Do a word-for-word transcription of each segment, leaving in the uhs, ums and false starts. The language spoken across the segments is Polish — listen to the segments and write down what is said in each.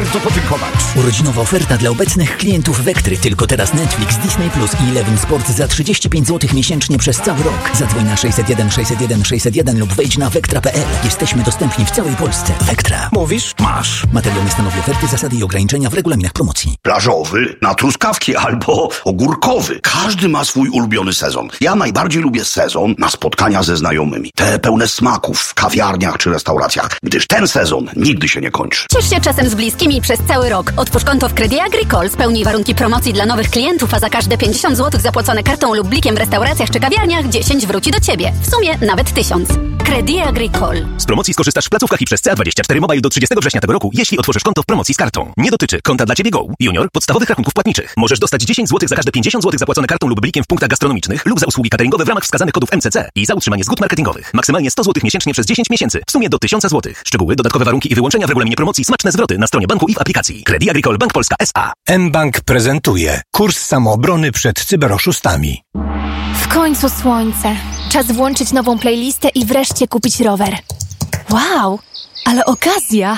bardzo podziękować. Urodzinowa oferta dla obecnych klientów Wektry. Tylko teraz Netflix, Disney Plus i Eleven Sport za trzydzieści pięć złotych miesięcznie przez cały rok. Zadzwoń na sześćset jeden sześćset jeden sześćset jeden lub wejdź na wektra kropka p l. Jesteśmy dostępni w całej Polsce. Wektra. Mówisz? Masz. Materiał nie stanowi oferty, zasady i ograniczenia w regulaminach promocji. Plażowy, na truskawki albo ogórkowy. Każdy ma swój ulubiony sezon. Ja najbardziej lubię sezon na spotkania ze znajomymi. Te pełne smaków w kawiarniach czy restauracjach, gdyż ten sezon nigdy się nie kończy. Ciesz się czasem z bliskimi przez cały rok. Otwórz konto w Credit Agricole, spełnij warunki promocji dla nowych klientów, a za każde pięćdziesiąt złotych zapłacone kartą lub blikiem w restauracjach czy kawiarniach dziesięć wróci do Ciebie. W sumie nawet tysiąc. Credit Agricole. Z promocji skorzystasz w placówkach i przez C A dwadzieścia cztery Mobile do trzydziestego września tego roku, jeśli otworzysz konto w promocji z kartą. Nie dotyczy konta dla Ciebie Go, Junior, podstawowych rachunków płatniczych. Możesz dostać dziesięć złotych za każde pięćdziesiąt złotych zapłacone kartą lub blikiem w punktach gastronomicznych lub za usługi cateringowe w ramach wskazanych kodów M C C i za utrzymanie zgód marketingowych. Maksymalnie sto złotych miesięcznie przez dziesięć miesięcy. W sumie do tysiąc złotych. Szczegóły, dodatkowe warunki i wyłączenia w regulaminie promocji, smaczne zwroty na stronie banku i w aplikacji. Credit Agricole Bank Polska S A. mBank prezentuje kurs samoobrony przed cyberoszustami. W końcu słońce. Czas włączyć nową playlistę i wreszcie kupić rower. Wow, ale okazja!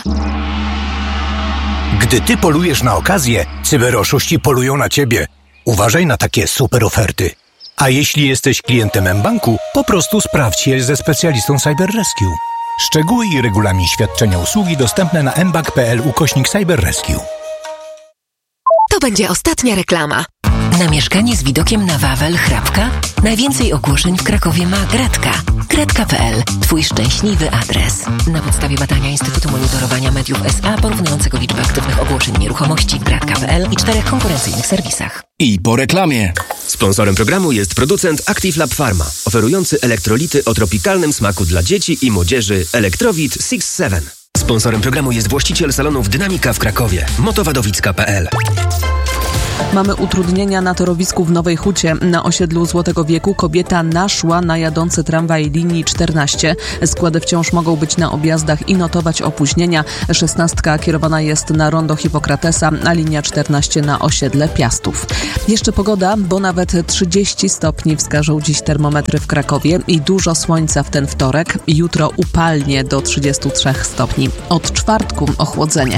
Gdy ty polujesz na okazję, cyberoszuści polują na ciebie. Uważaj na takie super oferty. A jeśli jesteś klientem mBanku, po prostu sprawdź je ze specjalistą Cyber Rescue. Szczegóły i regulamin świadczenia usługi dostępne na mbank kropka p l ukośnik Cyber Rescue. To będzie ostatnia reklama. Na mieszkanie z widokiem na Wawel, Hrabka? Najwięcej ogłoszeń w Krakowie ma Gratka. Gratka kropka p l. Twój szczęśliwy adres. Na podstawie badania Instytutu Monitorowania Mediów S A porównującego liczbę aktywnych ogłoszeń nieruchomości w gratka kropka p l i czterech konkurencyjnych serwisach. I po reklamie. Sponsorem programu jest producent Active Lab Pharma, oferujący elektrolity o tropikalnym smaku dla dzieci i młodzieży Electrowit six seven. Sponsorem programu jest właściciel salonów Dynamika w Krakowie, motowadowicka kropka p l. Mamy utrudnienia na torowisku w Nowej Hucie. Na osiedlu Złotego Wieku kobieta naszła na jadący tramwaj linii czternaście. Składy wciąż mogą być na objazdach i notować opóźnienia. szesnastka kierowana jest na rondo Hipokratesa, a linia czternaście na osiedle Piastów. Jeszcze pogoda, bo nawet trzydzieści stopni wskażą dziś termometry w Krakowie i dużo słońca w ten wtorek. Jutro upalnie do trzydziestu trzech stopni. Od czwartku ochłodzenie.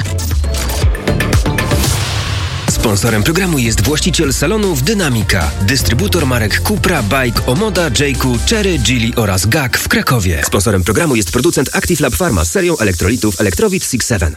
Sponsorem programu jest właściciel salonów Dynamika, dystrybutor marek Cupra, Bike, Omoda, Jayku, Cherry, Geely oraz G A K w Krakowie. Sponsorem programu jest producent Active Lab Pharma z serią elektrolitów Electrowit six seven.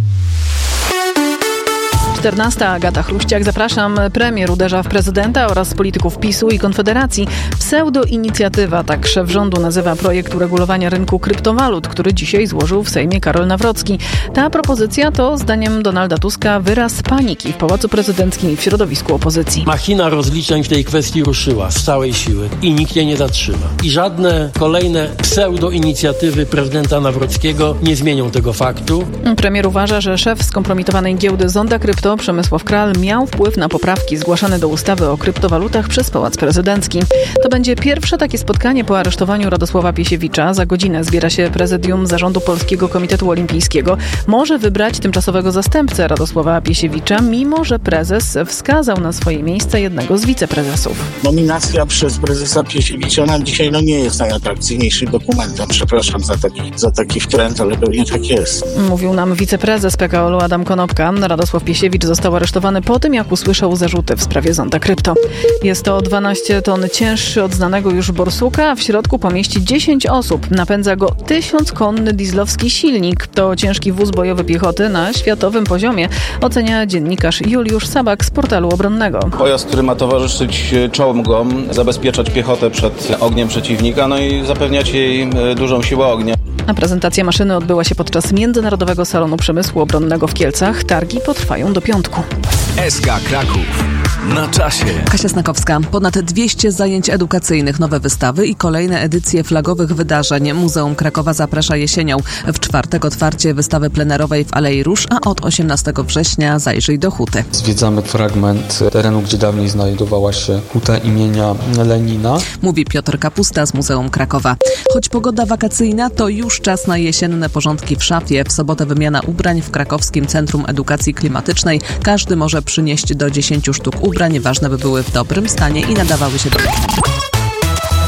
czternasta Agata Chruściak. Zapraszam. Premier uderza w prezydenta oraz polityków PiSu i Konfederacji. Pseudo-inicjatywa, tak szef rządu nazywa projekt uregulowania rynku kryptowalut, który dzisiaj złożył w Sejmie Karol Nawrocki. Ta propozycja to, zdaniem Donalda Tuska, wyraz paniki w Pałacu Prezydenckim i w środowisku opozycji. Machina rozliczeń w tej kwestii ruszyła z całej siły i nikt jej nie zatrzyma. I żadne kolejne pseudo-inicjatywy prezydenta Nawrockiego nie zmienią tego faktu. Premier uważa, że szef skompromitowanej giełdy Zonda Krypto Przemysław Kral miał wpływ na poprawki zgłaszane do ustawy o kryptowalutach przez Pałac Prezydencki. To będzie pierwsze takie spotkanie po aresztowaniu Radosława Piesiewicza. Za godzinę zbiera się prezydium Zarządu Polskiego Komitetu Olimpijskiego. Może wybrać tymczasowego zastępcę Radosława Piesiewicza, mimo że prezes wskazał na swoje miejsce jednego z wiceprezesów. Nominacja przez prezesa Piesiewicza nam dzisiaj no nie jest najatrakcyjniejszym dokumentem. Przepraszam za taki, za taki wtręt, ale pewnie tak jest. Mówił nam wiceprezes P K O L u Adam Konopka. Radosław Piesiewicz został aresztowany po tym, jak usłyszał zarzuty w sprawie Zonda Krypto. Jest to dwanaście ton cięższy od znanego już borsuka, a w środku pomieści dziesięć osób. Napędza go tysiąckonny dieslowski silnik. To ciężki wóz bojowy piechoty na światowym poziomie, ocenia dziennikarz Juliusz Sabak z portalu obronnego. Pojazd, który ma towarzyszyć czołgom, zabezpieczać piechotę przed ogniem przeciwnika, no i zapewniać jej dużą siłę ognia. A prezentacja maszyny odbyła się podczas Międzynarodowego Salonu Przemysłu Obronnego w Kielcach. Targi potrwają do piątku. S K Kraków. Na czasie. Kasia Snakowska. Ponad dwieście zajęć edukacyjnych, nowe wystawy i kolejne edycje flagowych wydarzeń. Muzeum Krakowa zaprasza jesienią. W czwartek otwarcie wystawy plenerowej w Alei Róż, a od osiemnastego września zajrzyj do huty. Zwiedzamy fragment terenu, gdzie dawniej znajdowała się huta imienia Lenina. Mówi Piotr Kapusta z Muzeum Krakowa. Choć pogoda wakacyjna, to już czas na jesienne porządki w szafie. W sobotę wymiana ubrań w Krakowskim Centrum Edukacji Klimatycznej. Każdy może przynieść do dziesięciu sztuk ubrań. Ważne by były w dobrym stanie i nadawały się do...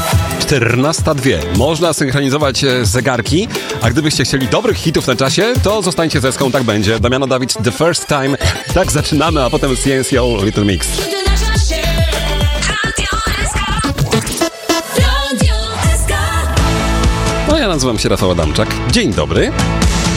czternasta dwie. Można synchronizować zegarki, a gdybyście chcieli dobrych hitów na czasie, to zostańcie ze Eską, tak będzie. Damiano David, The First Time. Tak zaczynamy, a potem C N C O, Little Mix. No ja nazywam się Rafał Adamczak. Dzień dobry.